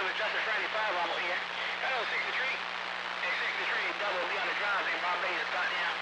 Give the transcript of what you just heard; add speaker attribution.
Speaker 1: Justice Randy 5 on here. Hello, 63. Hey, 63, double, be on the drive in Barbados, goddamn.